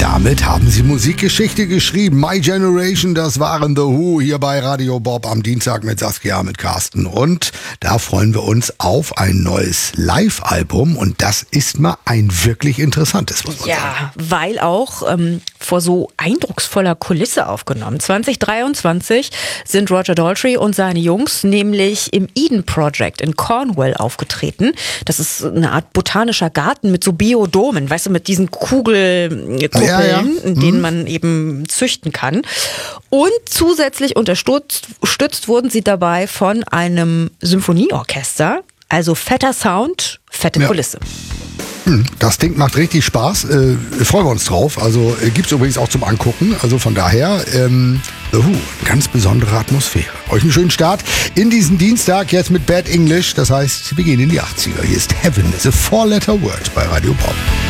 Damit haben sie Musikgeschichte geschrieben. My Generation, das waren The Who hier bei Radio Bob am Dienstag mit Saskia, mit Carsten. Und da freuen wir uns auf ein neues Live-Album. Und das ist mal ein wirklich interessantes, muss man sagen. Ja, weil auch vor so eindrucksvoller Kulisse aufgenommen. 2023 sind Roger Daltrey und seine Jungs nämlich im Eden Project in Cornwall aufgetreten. Das ist eine Art botanischer Garten mit so Biodomen, weißt du, mit diesen Kugeln, in denen man eben züchten kann. Und zusätzlich unterstützt wurden sie dabei von einem Symphonieorchester. Also fetter Sound, fette Kulisse. Das Ding macht richtig Spaß. Freuen wir uns drauf. Also gibt's übrigens auch zum Angucken. Also von daher, The Who, ganz besondere Atmosphäre. Euch einen schönen Start in diesen Dienstag jetzt mit Bad English. Das heißt, wir gehen in die 80er. Hier ist Heaven is a Four-Letter Word bei Radio Pop.